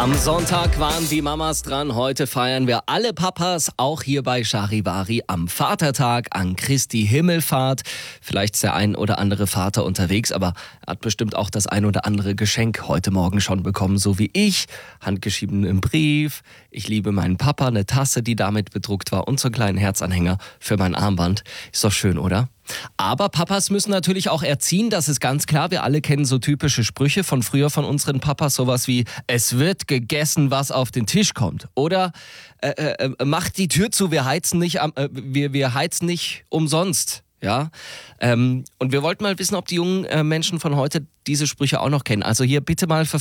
Am Sonntag waren die Mamas dran, heute feiern wir alle Papas, auch hier bei Charivari am Vatertag, an Christi Himmelfahrt. Vielleicht ist der ein oder andere Vater unterwegs, aber er hat bestimmt auch das ein oder andere Geschenk heute Morgen schon bekommen, so wie ich. Handgeschriebenen Brief, ich liebe meinen Papa, eine Tasse, die damit bedruckt war und so einen kleinen Herzanhänger für mein Armband. Ist doch schön, oder? Aber Papas müssen natürlich auch erziehen, das ist ganz klar. Wir alle kennen so typische Sprüche von früher von unseren Papas, sowas wie, es wird gegessen, was auf den Tisch kommt. Oder macht die Tür zu, wir heizen nicht, wir heizen nicht umsonst. Ja, und wir wollten mal wissen, ob die jungen Menschen von heute diese Sprüche auch noch kennen. Also hier bitte mal